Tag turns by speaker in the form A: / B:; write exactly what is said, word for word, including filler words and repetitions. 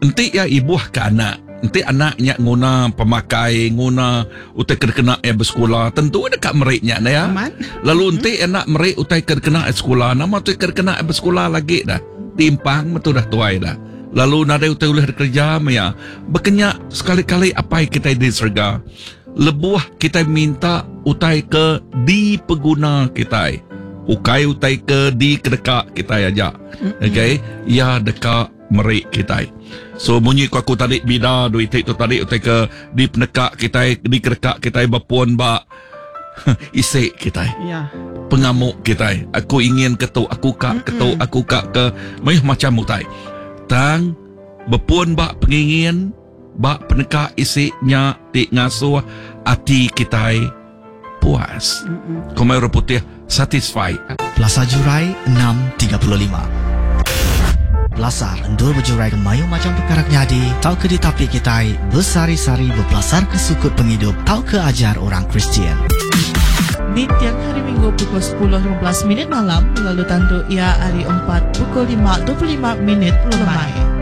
A: enti ya ibuh ke anak. Enti anaknya nguna pemakai, nguna utai kena ya bersekolah. Tentu ada kat mereknya na ya.
B: Aman.
A: Lalu enti anak merek utai kena sekolah. Nama utai kena bersekolah lagi dah. Timpang betul dah tuai dah. Lalu nada utai ulah kerja ya. Bekenya sekali-kali apa yang kita diserga. Lebuah kita minta utai ke di pengguna kita. Ukai utai ke di kedekak kita aja. Okay. Ya dekat merik kita. So bunyi ku aku tadi bida duit itu tadi utai ke di penekak kita, di kedekak kita bapuan ba isik kita.
B: Ya.
A: Pengamuk kita. Aku ingin ketuk, aku kak ketuk, aku kak ke meh macam utai. Tang bapuan ba pengingin ba penekak isiknya ti ngasuh hati kita puas. Komai putih satisfied.
C: Plaza Jurai enam tiga puluh lima. Belasar endur berjurai ke mayu macam perkara nyadi. Tau ke di tapi kita bersari-sari berpelasar ke sukut penghidup. Tau ke ajar orang Kristian.
D: Di tiang hari Minggu pukul sepuluh lima belas minit malam, lalu tantu ia hari empat pukul lima dua puluh lima minit lemai.